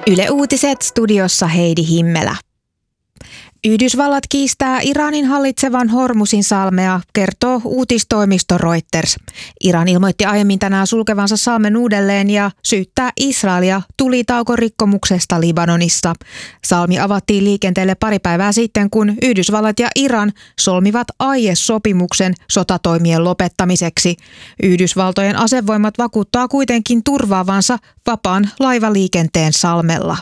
Yle Uutiset, studiossa Heidi Himmelä. Yhdysvallat kiistää Iranin hallitsevan Hormuzin salmea, kertoo uutistoimisto Reuters. Iran ilmoitti aiemmin tänään sulkevansa salmen uudelleen ja syyttää Israelia tulitaukorikkomuksesta Libanonissa. Salmi avattiin liikenteelle pari päivää sitten, kun Yhdysvallat ja Iran solmivat aiesopimuksen sotatoimien lopettamiseksi. Yhdysvaltojen asevoimat vakuuttaa kuitenkin turvaavansa vapaan laivaliikenteen salmella.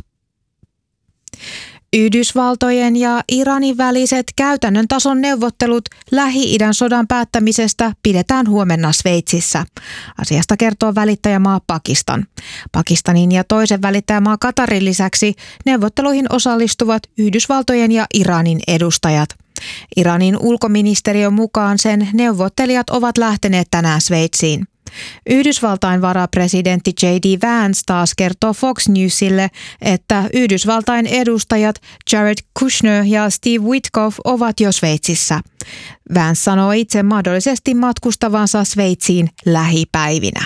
Yhdysvaltojen ja Iranin väliset käytännön tason neuvottelut Lähi-idän sodan päättämisestä pidetään huomenna Sveitsissä. Asiasta kertoo välittäjämaa Pakistan. Pakistanin ja toisen välittäjämaa Katarin lisäksi neuvotteluihin osallistuvat Yhdysvaltojen ja Iranin edustajat. Iranin ulkoministeriön mukaan sen neuvottelijat ovat lähteneet tänään Sveitsiin. Yhdysvaltain varapresidentti J.D. Vance taas kertoo Fox Newsille, että Yhdysvaltain edustajat Jared Kushner ja Steve Witkoff ovat jo Sveitsissä. Vance sanoo itse mahdollisesti matkustavansa Sveitsiin lähipäivinä.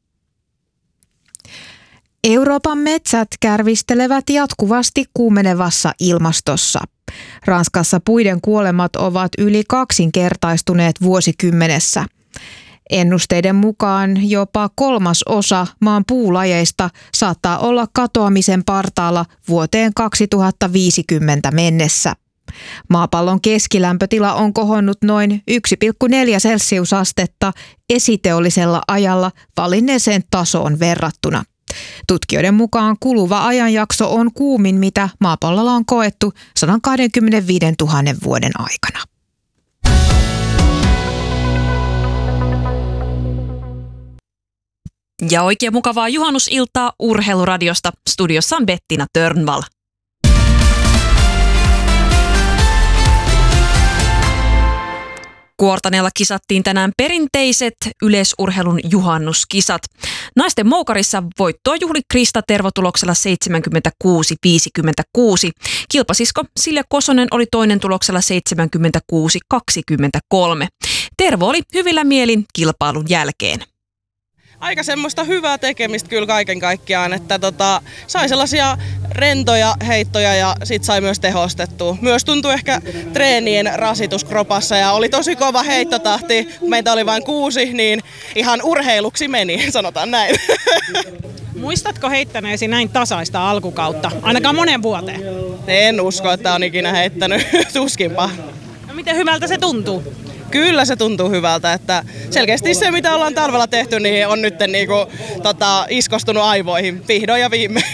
Euroopan metsät kärvistelevät jatkuvasti kuumenevassa ilmastossa. Ranskassa puiden kuolemat ovat yli kaksinkertaistuneet vuosikymmenessä. Ennusteiden mukaan jopa 1/3 maan puulajeista saattaa olla katoamisen partaalla vuoteen 2050 mennessä. Maapallon keskilämpötila on kohonnut noin 1,4 celsiusastetta esiteollisella ajalla valinneeseen tasoon verrattuna. Tutkijoiden mukaan kuluva ajanjakso on kuumin, mitä maapallolla on koettu 125 000 vuoden aikana. Ja oikein mukavaa juhannusiltaa Urheiluradiosta. Studiossa on Bettina Törnvall. Kuortaneella kisattiin tänään perinteiset yleisurheilun juhannuskisat. Naisten moukarissa voittoa juhli Krista Tervo tuloksella 76-56. Kilpasisko Silja Kosonen oli toinen tuloksella 76-23. Tervo oli hyvillä mielin kilpailun jälkeen. Aika semmoista hyvää tekemistä kyllä kaiken kaikkiaan, että sai sellaisia rentoja heittoja ja sit sai myös tehostettua. Myös tuntui ehkä treenien rasitus kropassa ja oli tosi kova heittotahti. Meitä oli vain 6, niin ihan urheiluksi meni, sanotaan näin. Muistatko heittäneesi näin tasaista alkukautta, ainakaan monen vuoteen? En usko, että on ikinä heittänyt, tuskinpa. No miten hyvältä se tuntuu? Kyllä se tuntuu hyvältä, että selkeästi se mitä ollaan talvella tehty niin on nyt iskostunut aivoihin vihdoin ja viimein.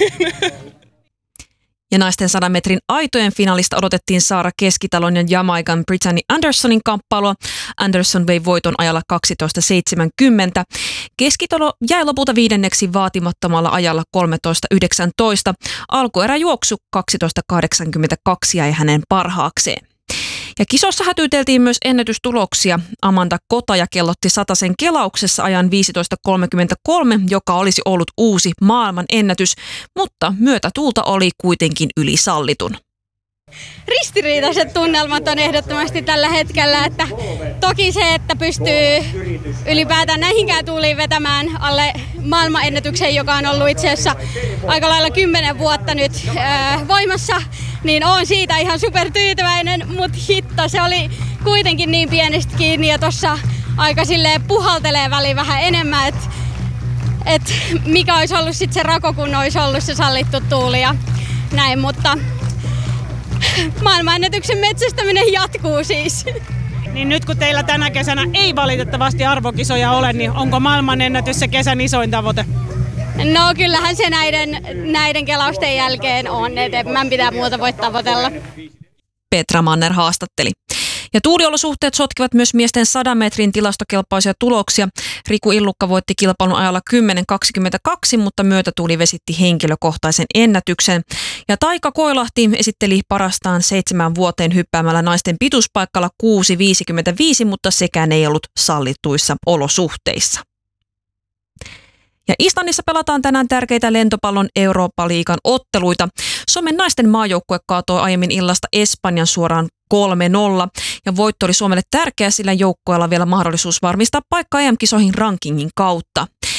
Ja naisten 100 metrin aitojen finaalista odotettiin Saara Keskitalon ja Jamaican Brittany Andersonin kamppailua. Anderson vei voiton ajalla 12.70. Keskitalo jäi lopulta 5. vaatimattomalla ajalla 13.19. Alkueräjuoksu 12.82 jäi hänen parhaakseen. Ja kisossa hätyyteltiin myös ennätystuloksia. Amanda Kotaja kellotti satasen kelauksessa ajan 15.33, joka olisi ollut uusi maailman ennätys, mutta myötätuulta oli kuitenkin yli sallitun. Ristiriitaiset tunnelmat on ehdottomasti tällä hetkellä, että toki se, että pystyy ylipäätään näihinkään tuuliin vetämään alle maailmanennätyksen, joka on ollut itse asiassa aika lailla 10 vuotta nyt voimassa, niin on siitä ihan supertyytyväinen, mutta hitto, se oli kuitenkin niin pienestä kiinni ja tuossa aika silleen puhaltelee väliin vähän enemmän, että mikä olisi ollut sitten se rako, kun olisi ollut se sallittu tuuli ja näin, mutta maailmanennätyksen metsästäminen jatkuu siis. Niin nyt kun teillä tänä kesänä ei valitettavasti arvokisoja ole, niin onko maailmanennätys se kesän isoin tavoite? No kyllähän se näiden kelausten jälkeen on, että en pitää muuta voi tavoitella. Petra Manner haastatteli. Ja tuuliolosuhteet sotkivat myös miesten 100 metrin tilastokelpoisia tuloksia. Riku Illukka voitti kilpailun ajalla 10.22, mutta myötätuuli vesitti henkilökohtaisen ennätyksen. Ja Taika Koilahti esitteli parastaan 7 vuoteen hyppäämällä naisten pituuspaikkalla 6.55, mutta sekään ei ollut sallituissa olosuhteissa. Ja Islannissa pelataan tänään tärkeitä lentopallon Eurooppa-liigan otteluita. Suomen naisten maajoukkue kaatoi aiemmin illasta Espanjan suoraan 3-0. Ja voitto oli Suomelle tärkeä, sillä joukkueella vielä mahdollisuus varmistaa paikka EM-kisoihin rankingin kautta.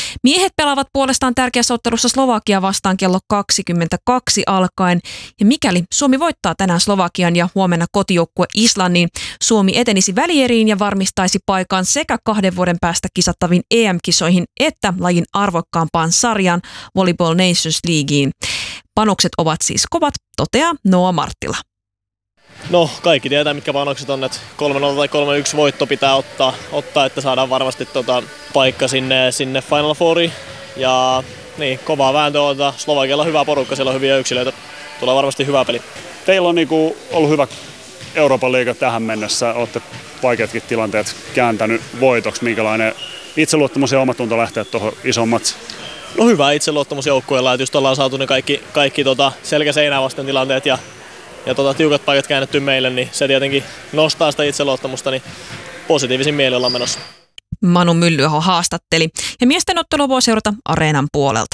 Miehet pelaavat puolestaan tärkeässä ottelussa Slovakia vastaan kello 22 alkaen. Ja mikäli Suomi voittaa tänään Slovakian ja huomenna kotijoukkue Islannin, Suomi etenisi välieriin ja varmistaisi paikan sekä 2 vuoden päästä kisattaviin EM-kisoihin että lajin arvokkaampaan sarjaan Volleyball Nations Leagueen. Panokset ovat siis kovat, toteaa Noa Marttila. No, kaikki tietää, mitkä panokset on, että 3-0 tai 3-1 voitto pitää ottaa, että saadaan varmasti paikka sinne Final Fouriin. Ja niin, kovaa vääntöä on. Slovakialla on hyvä porukka, siellä on hyviä yksilöitä. Tulee varmasti hyvä peli. Teillä on ollut hyvä Euroopan liiga tähän mennessä. Olette vaikeatkin tilanteet kääntänyt voitoksi. Minkälainen itseluottamus ja omatunto lähteä tuohon ison matsiin? No, hyvä itseluottamus joukkueella, että just ollaan saatu ne kaikki selkä seinää vasten tilanteet ja tiukat paikat käännetty meille, niin se tietenkin nostaa sitä itseluottamusta, niin positiivisin mieli ollaan menossa. Manu Myllyaho haastatteli ja miesten ottelu voi seurata Areenan puolelta.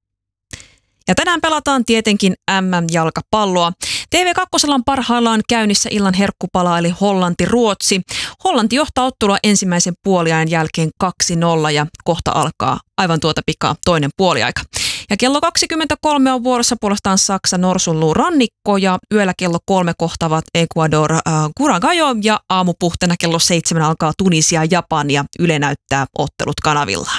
Ja tänään pelataan tietenkin MM-jalkapalloa. TV2 on parhaillaan käynnissä illan herkkupala eli Hollanti-Ruotsi. Hollanti johtaa ottelua ensimmäisen puoliajan jälkeen 2-0 ja kohta alkaa aivan tuota pikaa toinen puoliaika. Ja kello 23 on vuorossa puolestaan Saksa Norsunluurannikko ja yöllä kello 3 kohtavat Ecuador Curacao ja aamupuhteena kello 7 alkaa Tunisia Japani ja Yle näyttää ottelut kanavillaan.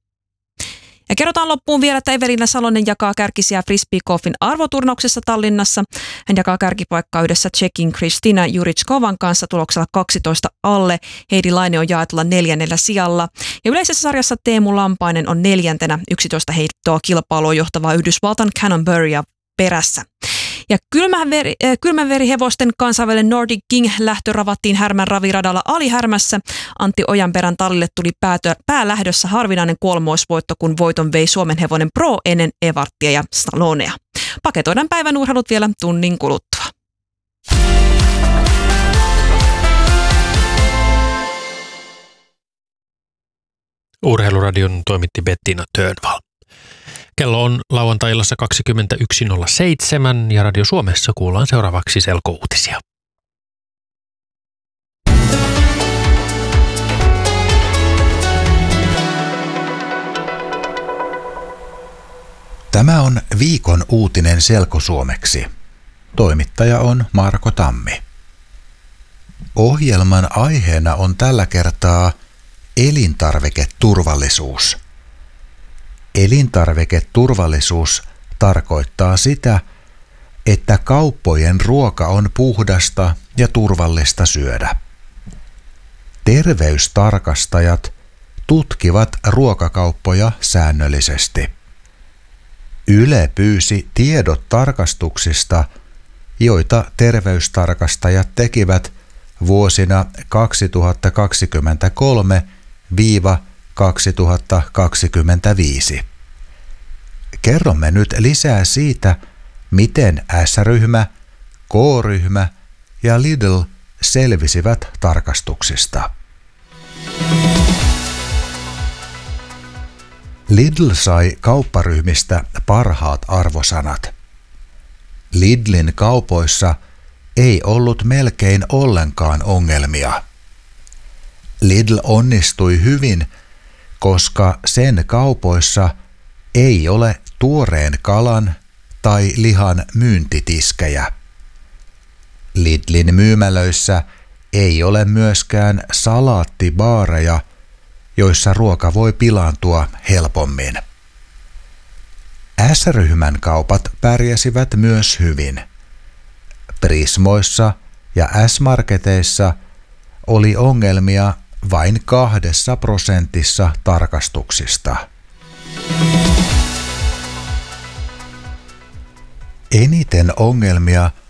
Ja kerrotaan loppuun vielä, että Evelina Salonen jakaa kärkisiä frisbeegolfin arvoturnauksessa Tallinnassa. Hän jakaa kärkipaikkaa yhdessä Tšekin Kristina Juričkovan kanssa tuloksella 12 alle. Heidi Laine on jaetulla 4. sijalla. Ja yleisessä sarjassa Teemu Lampainen on 4. 11 heittoa kilpailua johtavaa Yhdysvaltain Cannonburya perässä. Ja kylmänverihevosten kansainvälinen Nordic King lähtö ravattiin Härmän raviradalla Alihärmässä. Antti Ojanperän tallille tuli päälähdössä harvinainen kolmoisvoitto, kun voiton vei Suomen hevonen Pro ennen Evarttia ja Stallonea. Paketoidaan päivän urheilut vielä tunnin kuluttua. Urheiluradion toimitti Bettina Tönvall. Kello on lauantai-illassa 21.07 ja Radio Suomessa kuullaan seuraavaksi selkouutisia. Tämä on viikon uutinen selkosuomeksi. Toimittaja on Marko Tammi. Ohjelman aiheena on tällä kertaa elintarviketurvallisuus. Elintarviketurvallisuus tarkoittaa sitä, että kauppojen ruoka on puhdasta ja turvallista syödä. Terveystarkastajat tutkivat ruokakauppoja säännöllisesti. Yle pyysi tiedot tarkastuksista, joita terveystarkastajat tekivät vuosina 2023–2025. Kerromme nyt lisää siitä, miten S-ryhmä, K-ryhmä ja Lidl selvisivät tarkastuksista. Lidl sai kaupparyhmistä parhaat arvosanat. Lidlin kaupoissa ei ollut melkein ollenkaan ongelmia. Lidl onnistui hyvin, koska sen kaupoissa ei ole tuoreen kalan tai lihan myyntitiskejä. Lidlin myymälöissä ei ole myöskään salaattibaareja, joissa ruoka voi pilaantua helpommin. S-ryhmän kaupat pärjäsivät myös hyvin. Prismoissa ja S-marketeissa oli ongelmia vain 2% tarkastuksista. Eniten ongelmia